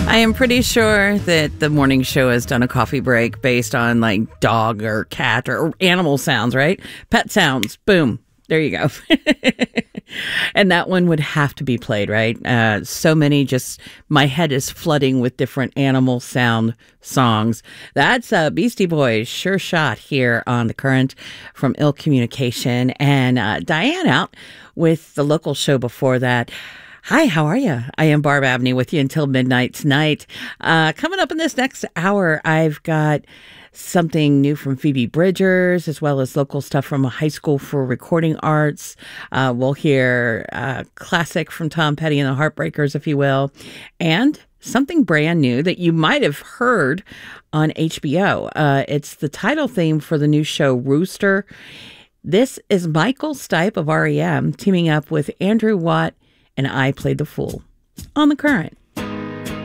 I am pretty sure that the morning show has done a coffee break based on like dog or cat or animal sounds, right? Pet sounds. Boom. There you go. And that one would have to be played, right? So many, just my head is flooding with different animal sound songs. That's Beastie Boys, Sure Shot here on The Current from Ill Communication. And Diane out with the local show before that. Hi, how are you? I am Barb Abney with you until midnight tonight. Coming up in this next hour, I've got something new from Phoebe Bridgers, as well as local stuff from a high school for recording arts. We'll hear classic from Tom Petty and the Heartbreakers, if you will, and something brand new that you might have heard on HBO. It's the title theme for the new show Rooster. This is Michael Stipe of REM teaming up with Andrew Watt and I Played the Fool on The Current.